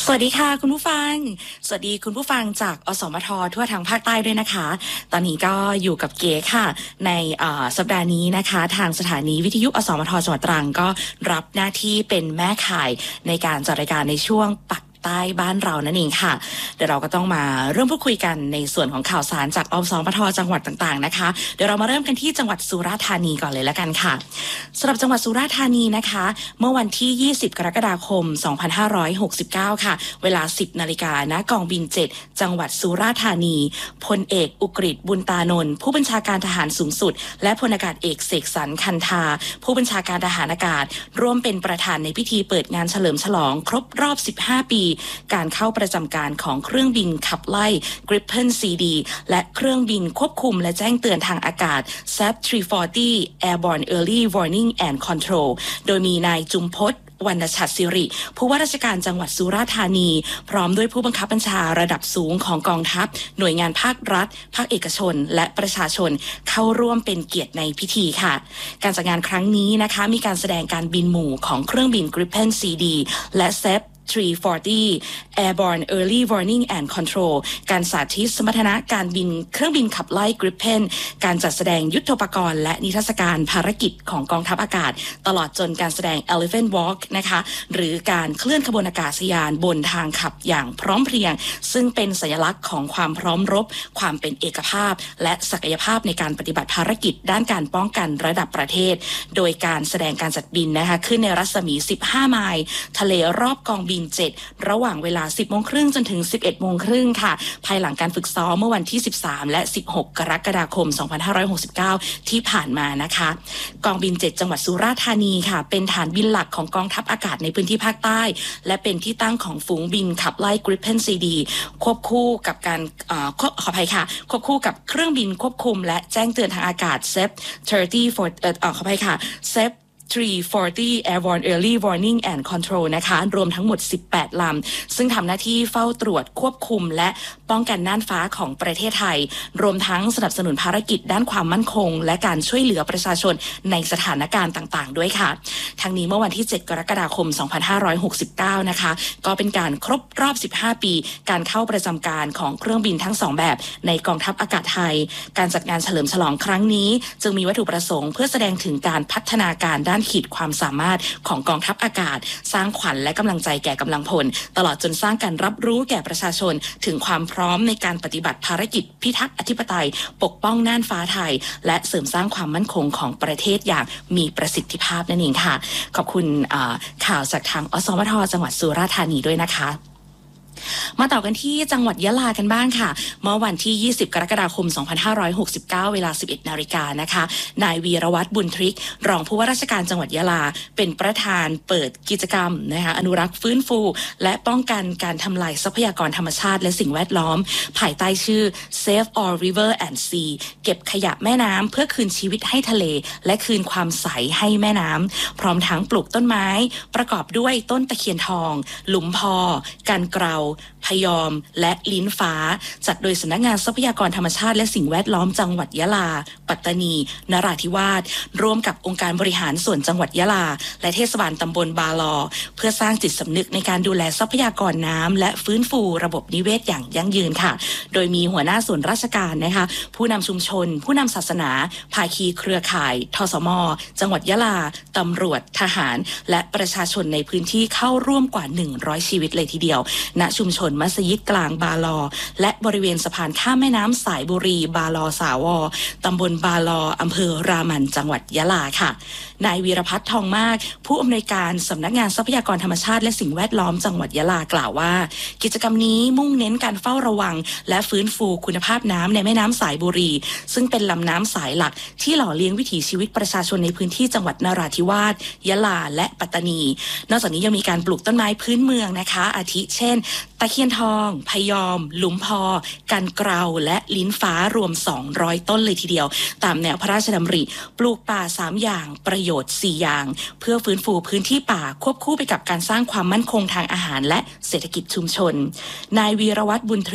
สวัสดีค่ะคุณผู้ฟังสวัสดีคุณผู้ฟังจากอสมททั่วทางภาคใต้ด้วยนะคะตอนนี้ก็อยู่กับเก๋ค่ะในสัปดาห์นี้นะคะทางสถานีวิทยุอสมทจังหวัดตรังก็รับหน้าที่เป็นแม่ข่ายในการจัดรายการในช่วงปักใต้บ้านเรานั่นเองค่ะเดี๋ยวเราก็ต้องมาเริ่มพูดคุยกันในส่วนของข่าวสารจากอสมทจังหวัดต่างๆนะคะเดี๋ยวเรามาเริ่มกันที่จังหวัดสุราษฎร์ธานีก่อนเลยละกันค่ะสำหรับจังหวัดสุราษฎร์ธานีนะคะเมื่อวันที่20กรกฎาคม2569ค่ะเวลา 10 นาฬิกาณกองบิน7จังหวัดสุราษฎร์ธานีพลเอกอุกฤษบุญตานนท์ผู้บัญชาการทหารสูงสุดและพลอากาศเอกเสกสรรคันธาผู้บัญชาการทหารอากาศร่วมเป็นประธานในพิธีเปิดงานเฉลิมฉลองครบรอบ15ปีการเข้าประจำการของเครื่องบินขับไล่ Gripen CD และเครื่องบินควบคุมและแจ้งเตือนทางอากาศ SAP-340 Airborne Early Warning and Control โดยมีนายจุมพจน์วรรณฉัตรศิริผู้ว่าราชการจังหวัดสุราษฎร์ธานีพร้อมด้วยผู้บังคับบัญชาระดับสูงของกองทัพหน่วยงานภาครัฐภาคเอกชนและประชาชนเข้าร่วมเป็นเกียรติในพิธีค่ะการจัดงานครั้งนี้นะคะมีการแสดงการบินหมู่ของเครื่องบิน Gripen CD และ SAP-340 Airborne Early Warning and Control การสาธิตสมรรถนะการบินเครื่องบินขับไล่ Gripen การจัดแสดงยุทโธปกรณ์และนิทรรศการภารกิจของกองทัพอากาศตลอดจนการแสดง Elephant Walk นะคะหรือการเคลื่อนขบวนอากาศยานบนทางขับอย่างพร้อมเพรียงซึ่งเป็นสัญลักษณ์ของความพร้อมรบความเป็นเอกภาพและศักยภาพในการปฏิบัติภารกิจด้านการป้องกันระดับประเทศโดยการแสดงการจัดบินนะคะขึ้นในรัศมี15ไมล์ทะเลรอบกองบิน7ระหว่างเวลา 10:30 นจนถึง 11:30 นค่ะภายหลังการฝึกซ้อมเมื่อวันที่13และ16กรกฎาคม2569ที่ผ่านมานะคะกองบิน7จังหวัดสุราษฎร์ธานีค่ะเป็นฐานบินหลักของกองทัพอากาศในพื้นที่ภาคใต้และเป็นที่ตั้งของฝูงบินขับไล่ Gripen CD ควบคู่กับการขออภัยค่ะควบคู่กับเครื่องบินควบคุมและแจ้งเตือนทางอากาศ SAP-30 ขออภัยค่ะ SAP-340 Airborne Early Warning and Control นะคะรวมทั้งหมด18ลำซึ่งทำหน้าที่เฝ้าตรวจควบคุมและป้องกันน่านฟ้าของประเทศไทยรวมทั้งสนับสนุนภารกิจด้านความมั่นคงและการช่วยเหลือประชาชนในสถานการณ์ต่างๆด้วยค่ะทั้งนี้เมื่อวันที่7กรกฎาคม2569นะคะก็เป็นการครบรอบ15ปีการเข้าประจำการของเครื่องบินทั้ง2แบบในกองทัพอากาศไทยการจัดงานเฉลิมฉลองครั้งนี้จึงมีวัตถุประสงค์เพื่อแสดงถึงการพัฒนาการด้านขีดความสามารถของกองทัพอากาศสร้างขวัญและกำลังใจแก่กำลังพลตลอดจนสร้างการรับรู้แก่ประชาชนถึงความพร้อมในการปฏิบัติภารกิจพิทักษ์อธิปไตยปกป้องน่านฟ้าไทยและเสริมสร้างความมั่นคงของประเทศอย่างมีประสิทธิภาพนั่นเองค่ะขอบคุณข่าวจากทางอสมทจังหวัดสุราษฎร์ธานีด้วยนะคะมาต่อกันที่จังหวัดยะลากันบ้างค่ะเมื่อวันที่20กรกฎาคม2569เวลา 11 นาฬิกานะคะนายวีรวัฒน์บุญทริกรองผู้ว่าราชการจังหวัดยะลาเป็นประธานเปิดกิจกรรมนะคะอนุรักษ์ฟื้นฟูและป้องกันการทำลายทรัพยากรธรรมชาติและสิ่งแวดล้อมภายใต้ชื่อ Save All River and Sea เก็บขยะแม่น้ำเพื่อคืนชีวิตให้ทะเลและคืนความใสให้แม่น้ำพร้อมทั้งปลูกต้นไม้ประกอบด้วยต้นตะเคียนทองหลุมพอกันเกลาพยอมและลิ้นฟ้าจัดโดยสำนักงานทรัพยากรธรรมชาติและสิ่งแวดล้อมจังหวัดยะลาปัตตานีนราธิวาสร่วมกับองค์การบริหารส่วนจังหวัดยะลาและเทศบาลตำบลบาลอเพื่อสร้างจิตสำนึกในการดูแลทรัพยากรน้ำและฟื้นฟูระบบนิเวศอย่างยั่งยืนค่ะโดยมีหัวหน้าส่วนราชการนะคะผู้นำชุมชนผู้นำศาสนาภาคีเครือข่ายทสมจังหวัดยะลาตำรวจทหารและประชาชนในพื้นที่เข้าร่วมกว่า100ชีวิตเลยทีเดียวณชุมชนมัสยิดกลางบาลอและบริเวณสะพานข้ามแม่น้ำสายบุรีบาลอสาวอตำบลบาลออำเภอรามันจังหวัดยะลาค่ะนายวีรพัฒน์ทองมากผู้อำนวยการสำนักงานทรัพยากรธรรมชาติและสิ่งแวดล้อมจังหวัดยะลากล่าวว่ากิจกรรมนี้มุ่งเน้นการเฝ้าระวังและฟื้นฟูคุณภาพน้ำในแม่น้ำสายบุรีซึ่งเป็นลำน้ำสายหลักที่หล่อเลี้ยงวิถีชีวิตประชาชนในพื้นที่จังหวัดนราธิวาสยะลาและปัตตานีนอกจากนี้ยังมีการปลูกต้นไม้พื้นเมืองนะคะอาทิเช่นตะเคียนทองพยอมหลุมพอกันเกลาและลิ้นฟ้ารวม200ต้นเลยทีเดียวตามแนวพระราชดำริปลูกป่า3อย่างประโยชน์4อย่างเพื่อฟื้นฟูพื้นที่ป่าควบคู่ไปกับการสร้างความมั่นคงทางอาหารและเศรษฐกิจชุมชนนายวีรวัฒน์บุญทริก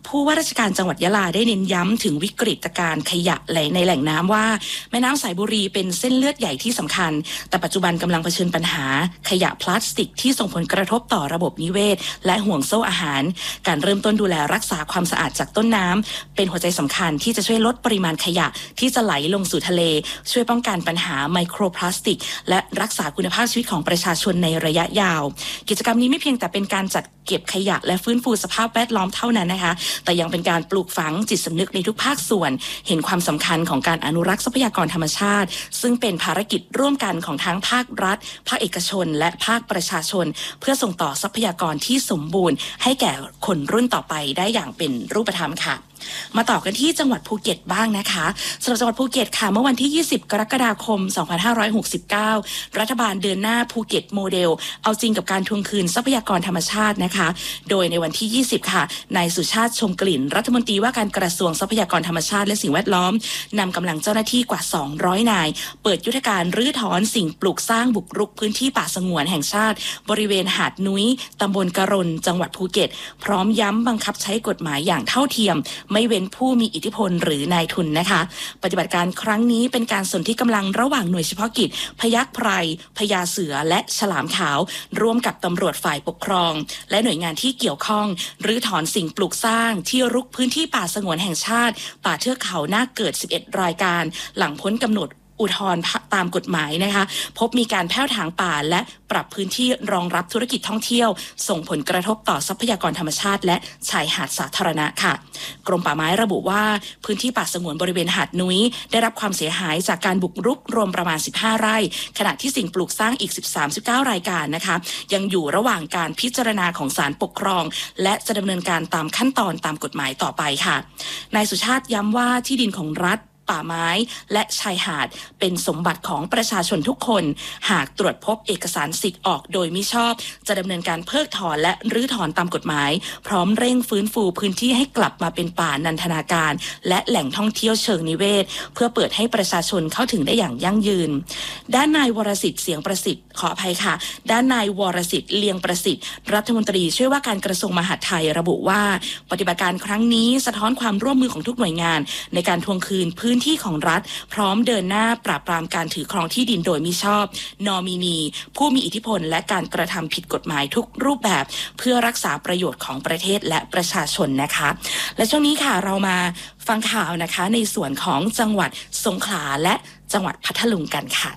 ผู้ว่าราชการจังหวัดยะลาได้เน้นย้ำถึงวิกฤตการณ์ขยะในแหล่งน้ำว่าแม่น้ำสายบุรีเป็นเส้นเลือดใหญ่ที่สำคัญแต่ปัจจุบันกำลังเผชิญปัญหาขยะพลาสติกที่ส่งผลกระทบต่อระบบนิเวศและห่วงโซ่อาหารการเริ่มต้นดูแลรักษาความสะอาดจากต้นน้ำเป็นหัวใจสำคัญที่จะช่วยลดปริมาณขยะที่จะไหลลงสู่ทะเลช่วยป้องกันปัญหาไมโครพลาสติกและรักษาคุณภาพชีวิตของประชาชนในระยะยาวกิจกรรมนี้ไม่เพียงแต่เป็นการจัดเก็บขยะและฟื้นฟูสภาพแวดล้อมเท่านั้นนะคะแต่ยังเป็นการปลูกฝังจิตสำนึกในทุกภาคส่วนเห็นความสำคัญของการอนุรักษ์ทรัพยากรธรรมชาติซึ่งเป็นภารกิจร่วมกันของทั้งภาครัฐภาคเอกชนและภาคประชาชนเพื่อส่งต่อทรัพยากรที่สมบูรณ์ให้แก่คนรุ่นต่อไปได้อย่างเป็นรูปธรรมค่ะมาต่อกันที่จังหวัดภูเก็ตบ้างนะคะสำหรับจังหวัดภูเก็ตค่ะเมื่อวันที่20กรกฎาคม2569รัฐบาลเดินหน้าภูเก็ตโมเดลเอาจริงกับการทวงคืนทรัพยากรธรรมชาตินะคะโดยในวันที่20ค่ะนายสุชาติชมกลิ่นรัฐมนตรีว่าการกระทรวงทรัพยากรธรรมชาติและสิ่งแวดล้อมนำกำลังเจ้าหน้าที่กว่า200นายเปิดยุทธการรื้อถอนสิ่งปลูกสร้างบุกรุกพื้นที่ป่าสงวนแห่งชาติบริเวณหาดนุ้ยตำบลกะรนจังหวัดภูเก็ตพร้อมย้ำบังคับใช้กฎหมายอย่างเท่าเทียมไม่เว้นผู้มีอิทธิพลหรือนายทุนนะคะปฏิบัติการครั้งนี้เป็นการสนธิกำลังระหว่างหน่วยเฉพาะกิจพยัคฆ์ไพรพญาเสือและฉลามขาวร่วมกับตำรวจฝ่ายปกครองและหน่วยงานที่เกี่ยวข้องรื้อถอนสิ่งปลูกสร้างที่รุกพื้นที่ป่าสงวนแห่งชาติป่าเทือกเขานาคเกิด11รายการหลังพ้นกำหนดอุทธรณ์ตามกฎหมายนะคะพบมีการแพ่วถางป่าและปรับพื้นที่รองรับธุรกิจท่องเที่ยวส่งผลกระทบต่อทรัพยากรธรรมชาติและชายหาดสาธารณะค่ะกรมป่าไม้ระบุว่าพื้นที่ป่าสงวนบริเวณหาดนุ้ยได้รับความเสียหายจากการบุกรุกรวมประมาณ15ไร่ขณะที่สิ่งปลูกสร้างอีก13-19รายการนะคะยังอยู่ระหว่างการพิจารณาของศาลปกครองและจะดำเนินการตามขั้นตอนตามกฎหมายต่อไปค่ะนายสุชาติย้ำว่าที่ดินของรัฐป่าไม้และชายหาดเป็นสมบัติของประชาชนทุกคนหากตรวจพบเอกสารสิทธิ์ออกโดยมิชอบจะดำเนินการเพิกถอนและรื้อถอนตามกฎหมายพร้อมเร่งฟื้นฟูพื้นที่ให้กลับมาเป็นป่านันทนาการและแหล่งท่องเที่ยวเชิงนิเวศเพื่อเปิดให้ประชาชนเข้าถึงได้อย่างยั่งยืนด้านนายวรสิทธิ์เสียงประสิทธิ์ขออภัยค่ะด้านนายวรสิทธิ์เลียงประสิทธิ์รัฐมนตรีช่วยว่าการกระทรวงมหาดไทยระบุว่าปฏิบัติการครั้งนี้สะท้อนความร่วมมือของทุกหน่วยงานในการทวงคืนพื้นที่ของรัฐพร้อมเดินหน้าปราบปรามการถือครองที่ดินโดยมิชอบนอมินีผู้มีอิทธิพลและการกระทำผิดกฎหมายทุกรูปแบบเพื่อรักษาประโยชน์ของประเทศและประชาชนนะคะและช่วงนี้ค่ะเรามาฟังข่าวนะคะในส่วนของจังหวัดสงขลาและจังหวัดพัทลุงกันค่ะ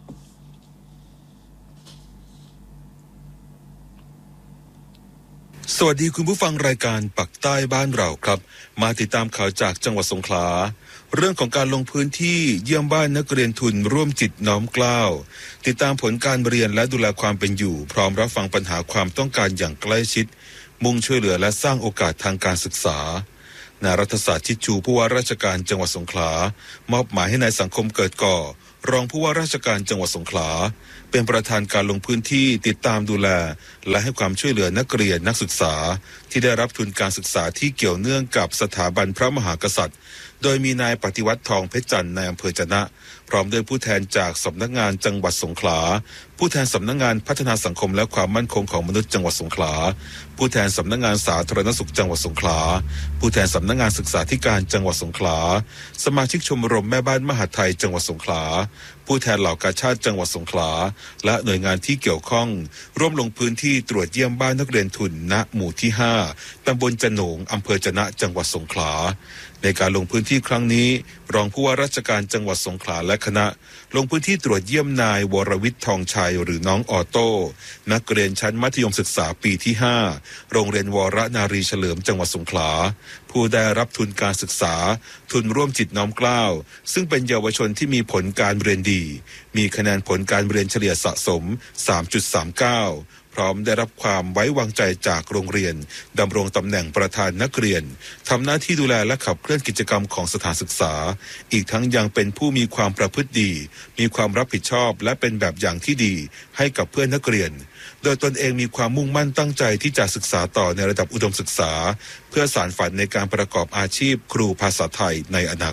สวัสดีคุณผู้ฟังรายการปักใต้บ้านเราครับมาติดตามข่าวจากจังหวัดสงขลาเรื่องของการลงพื้นที่เยี่ยมบ้านนักเรียนทุนร่วมจิตน้อมเกล้าติดตามผลการเรียนและดูแลความเป็นอยู่พร้อมรับฟังปัญหาความต้องการอย่างใกล้ชิดมุ่งช่วยเหลือและสร้างโอกาสทางการศึกษานายรัฐศาสตร์ชิดชูผู้ว่าราชการจังหวัดสงขลามอบหมายให้นายสังคมเกิดก่อรองผู้ว่าราชการจังหวัดสงขลาเป็นประธานการลงพื้นที่ติดตามดูแลและให้ความช่วยเหลือนักเรียนนักศึกษาที่ได้รับทุนการศึกษาที่เกี่ยวเนื่องกับสถาบันพระมหากษัตริย์โดยมีนายปฏิวัติทองเพชรจันทร์ในอำเภอจะนะพร้อมด้วยผู้แทนจากสำนักงานจังหวัดสงขลาผู้แทนสำนักงานพัฒนาสังคมและความมั่นคงของมนุษย์จังหวัดสงขลาผู้แทนสำนักงานสาธารณสุขจังหวัดสงขลาผู้แทนสำนักงานศึกษาธิการจังหวัดสงขลาสมาชิกชมรมแม่บ้านมหาดไทยจังหวัดสงขลาผู้แทนเหล่ากาชาติจังหวัดสงขลาและหน่วยงานที่เกี่ยวข้องร่วมลงพื้นที่ตรวจเยี่ยมบ้านนักเรียนทุนณหมู่ที่5ตำบลจะโหนงอำเภอจะนะจังหวัดสงขลาในการลงพื้นที่ครั้งนี้รองผู้ว่าราชการจังหวัดสงขลาและคณะลงพื้นที่ตรวจเยี่ยมนายวรวิทย์ทองชัยหรือน้องออโต้นักเรียนชั้นมัธยมศึกษาปีที่5โรงเรียนวรนารีเฉลิมจังหวัดสงขลาผู้ได้รับทุนการศึกษาทุนร่วมจิตน้อมเกล้าซึ่งเป็นเยาวชนที่มีผลการเรียนดีมีคะแนนผลการเรียนเฉลี่ยสะสม 3.39 พร้อมได้รับความไว้วางใจจากโรงเรียนดำรงตำแหน่งประธานนักเรียนทำหน้าที่ดูแลและขับเคลื่อนกิจกรรมของสถานศึกษาอีกทั้งยังเป็นผู้มีความประพฤติดีมีความรับผิดชอบและเป็นแบบอย่างที่ดีให้กับเพื่อนนักเรียนโดยตนเองมีความมุ่งมั่นตั้งใจที่จะศึกษาต่อในระดับอุดมศึกษาเพื่อสานฝันในการประกอบอาชีพครูภาษาไทยในอนาคต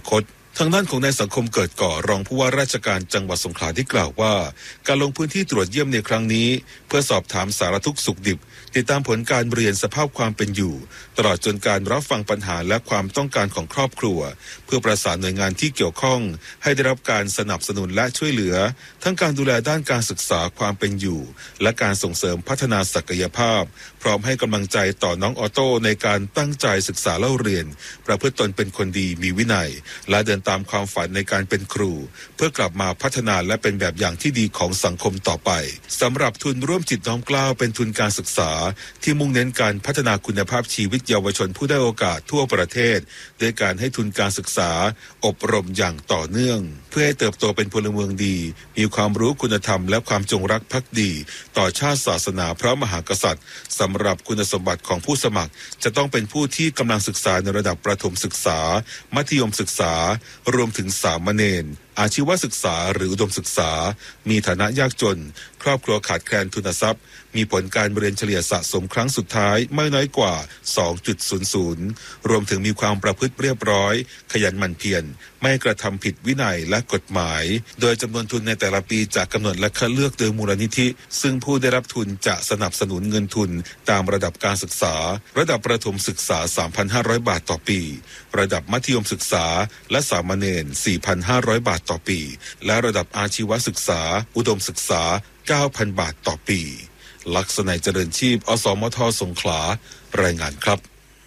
ทางด้านของนายสังคมเกิดก่อรองผู้ว่าราชการจังหวัดสงขลาที่กล่าวว่าการลงพื้นที่ตรวจเยี่ยมในครั้งนี้เพื่อสอบถามสารทุกข์สุขดิบติดตามผลการเรียนสภาพความเป็นอยู่ตลอดจนการรับฟังปัญหาและความต้องการของครอบครัวเพื่อประสานหน่วยงานที่เกี่ยวข้องให้ได้รับการสนับสนุนและช่วยเหลือทั้งการดูแลด้านการศึกษาความเป็นอยู่และการส่งเสริมพัฒนาศักยภาพพร้อมให้กำลังใจต่อน้องออโต้ในการตั้งใจศึกษาเล่าเรียนประพฤติตนเป็นคนดีมีวินัยและเดินตามความฝันในการเป็นครูเพื่อกลับมาพัฒนาและเป็นแบบอย่างที่ดีของสังคมต่อไปสำหรับทุนร่วมจิตน้อมเกล้าเป็นทุนการศึกษาที่มุ่งเน้นการพัฒนาคุณภาพชีวิตเยาวชนผู้ได้โอกาสทั่วประเทศด้วยการให้ทุนการศึกษาอบรมอย่างต่อเนื่องเพื่อให้เติบโตเป็นพลเมืองดีมีความรู้คุณธรรมและความจงรักภักดีต่อชาติศาสนาพระมหากษัตริย์สำหรับคุณสมบัติของผู้สมัครจะต้องเป็นผู้ที่กำลังศึกษาในระดับประถมศึกษามัธยมศึกษารวมถึงสามเณรอาชีวศึกษาหรืออุดมศึกษามีฐานะยากจนครอบครัวขาดแคลนทุนทรัพย์มีผลการเรียนเฉลี่ยสะสมครั้งสุดท้ายไม่น้อยกว่า 2.00 รวมถึงมีความประพฤติเรียบร้อยขยันหมั่นเพียรไม่กระทำผิดวินัยและกฎหมายโดยจำนวนทุนในแต่ละปีจะกำหนดและคัดเลือกโดยมูลนิธิซึ่งผู้ได้รับทุนจะสนับสนุนเงินทุนตามระดับการศึกษาระดับประถมศึกษา 3,500 บาทต่อปีระดับมัธยมศึกษาและสามเณร 4,500 บาทต่อปีและระดับอาชีวศึกษาอุดมศึกษา 9,000 บาทต่อปีลักษณะเจริญชีพอสมทสงขลารายงานครับ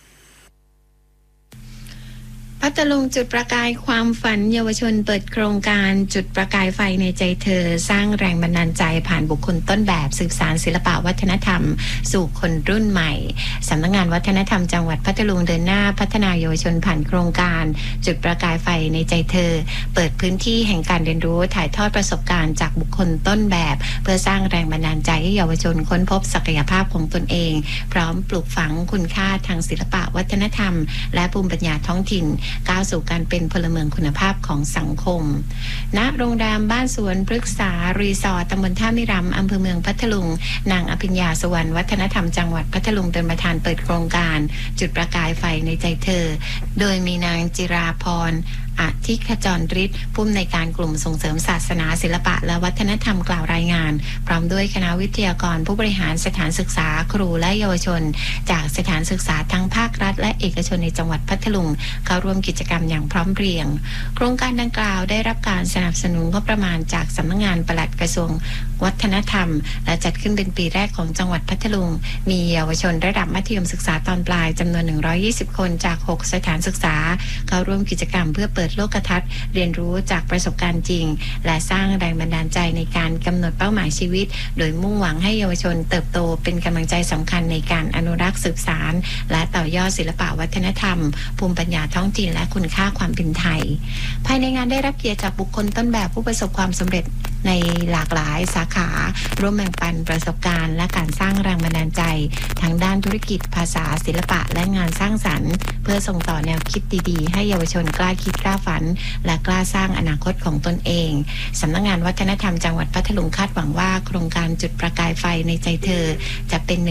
พัทลุงจุดประกายความฝันเยาวชนเปิดโครงการจุดประกายไฟในใจเธอสร้างแรงบันดาลใจผ่านบุคคลต้นแบบสืบสานศิลปะวัฒนธรรมสู่คนรุ่นใหม่สำนักงานวัฒนธรรมจังหวัดพัทลุงเดินหน้าพัฒนาเยาวชนผ่านโครงการจุดประกายไฟในใจเธอเปิดพื้นที่แห่งการเรียนรู้ถ่ายทอดประสบการณ์จากบุคคลต้นแบบเพื่อสร้างแรงบันดาลใจให้เยาวชนค้นพบศักยภาพของตนเองพร้อมปลูกฝังคุณค่าทางศิลปะวัฒนธรรมและภูมิปัญญาท้องถิ่นก้าวสู่การเป็นพลเมืองคุณภาพของสังคมณโรงแรมบ้านสวนพฤกษารีสอร์ทตำบลท่ามิรำอำเภอเมืองพัทลุงนางอภิญญาสุวรรณวัฒนธรรมจังหวัดพัทลุงเป็นประธานเปิดโครงการจุดประกายไฟในใจเธอโดยมีนางจิราพรอธิขจรฤทธิ์ผู้อำนวยการกลุ่มส่งเสริมศาสนาศิลปะและวัฒนธรรมกล่าวรายงานพร้อมด้วยคณะวิทยากรผู้บริหารสถานศึกษาครูและเยาวชนจากสถานศึกษาทั้งภาครัฐและเอกชนในจังหวัดพัทลุงเข้าร่วมกิจกรรมอย่างพร้อมเพรียงโครงการดังกล่าวได้รับการสนับสนุนงบประมาณจากสำนักงานปลัดกระทรวงวัฒนธรรมและจัดขึ้นเป็นปีแรกของจังหวัดพัทลุงมีเยาวชนระดับมัธยมศึกษาตอนปลายจำนวน120คนจาก6สถานศึกษาเข้าร่วมกิจกรรมเพื่อเปิดโลกทัศน์เรียนรู้จากประสบการณ์จริงและสร้างแรงบันดาลใจในการกำหนดเป้าหมายชีวิตโดยมุ่งหวังให้เยาวชนเติบโตเป็นกำลังใจสำคัญในการอนุรักษ์สืบสานและต่อยอดศิลปะวัฒนธรรมภูมิปัญญาท้องถิ่นและคุณค่าความเป็นไทยภายในงานได้รับเกียรติจากบุคคลต้นแบบผู้ประสบความสำเร็จในหลากหลายสาขาร่วมแบ่งปันประสบการณ์และการสร้างแรงบันดาลใจทั้งด้านธุรกิจภาษาศิลปะและงานสร้างสรรค์เพื่อส่งต่อแนวคิดดีๆให้เยาวชนกล้าคิดกล้าฝันและกล้าสร้างอนาคตของตนเองสำนักงานวัฒนธรรมจังหวัดพัทลุงคาดหวังว่าโครงการจุดประกายไฟในใจเธอจะเป็น